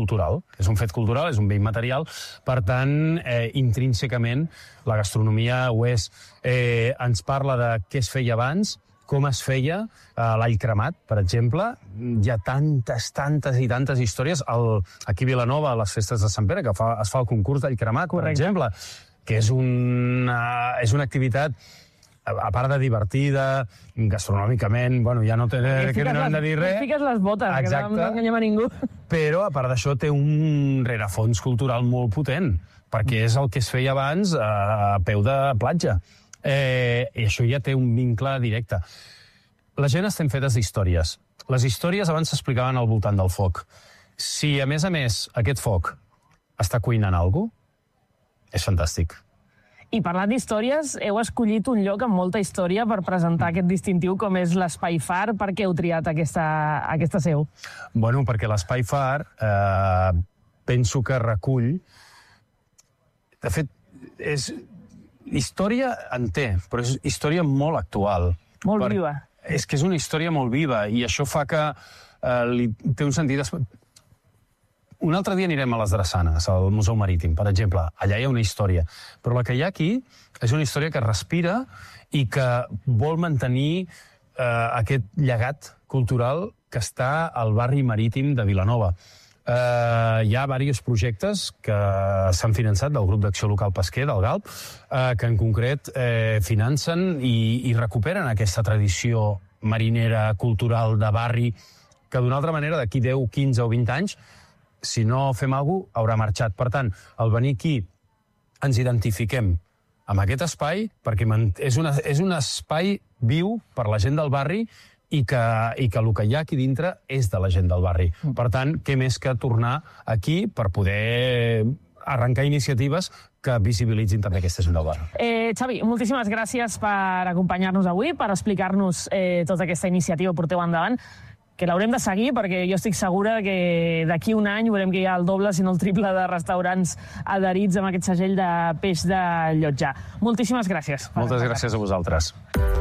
cultural. És un fet cultural, és un bé immaterial. Per tant, intrínsecament, la gastronomia ho és. Ens parla de què es feia abans, com es feia l'all cremat, per exemple. Hi ha tantes i tantes històries. Aquí a Vilanova, a les festes de Sant Pere, que es fa el concurs d'all cremat, per exemple, que és una activitat, a part de divertida, gastronòmicament, bueno, ja no hem de dir res. Fiques les botes, que no enganyem a ningú. Però, a part d'això, té un rerefons cultural molt potent, perquè és el que es feia abans a peu de platja. I això ja té un vincle directe. La gent estem fetes d'històries. Les històries abans s'explicaven al voltant del foc. Si, a més, aquest foc està cuinant alguna cosa, és fantàstic. I parlant d'històries, heu escollit un lloc amb molta història per presentar aquest distintiu com és l'Espai Far. Per què heu triat aquesta seu? Bueno, perquè l'Espai Far penso que recull... De fet, història en té, però és història molt actual. Molt viva. És que és una història molt viva i això fa que té un sentit... Un altre dia anirem a les Drassanes, al Museu Marítim, per exemple. Allà hi ha una història. Però la que hi ha aquí és una història que respira i que vol mantenir aquest llegat cultural que està al barri marítim de Vilanova. Hi ha diversos projectes que s'han finançat del grup d'acció local pesquer, del GALP, que en concret financen i recuperen aquesta tradició marinera, cultural, de barri, que d'una altra manera, d'aquí 10, 15 o 20 anys, si no fem alguna cosa, haurà marxat. Per tant, al venir aquí ens identifiquem amb aquest espai perquè és un espai viu per la gent del barri i que el que hi ha aquí dintre és de la gent del barri. Per tant, què més que tornar aquí per poder arrencar iniciatives que visibilitzin també aquesta gent del barri. Xavi, moltíssimes gràcies per acompanyar-nos avui, per explicar-nos tota aquesta iniciativa que porteu endavant, que l'haurem de seguir, perquè jo estic segura que d'aquí un any veurem que hi ha el doble, si no el triple, de restaurants adherits amb aquest segell de peix de Llotja. Moltíssimes gràcies. Moltes gràcies a vosaltres.